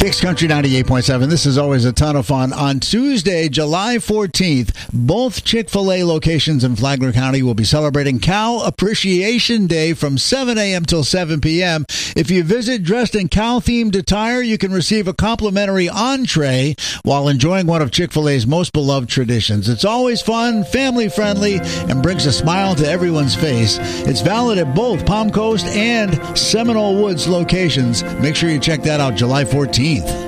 Kicks Country 98.7. This is always a ton of fun. On Tuesday, July 14th, both Chick-fil-A locations in Flagler County will be celebrating Cow Appreciation Day from 7 a.m. till 7 p.m. If you visit dressed in cow-themed attire, you can receive a complimentary entree while enjoying one of Chick-fil-A's most beloved traditions. It's always fun, family-friendly, and brings a smile to everyone's face. It's valid at both Palm Coast and Seminole Woods locations. Make sure you check that out July 14th.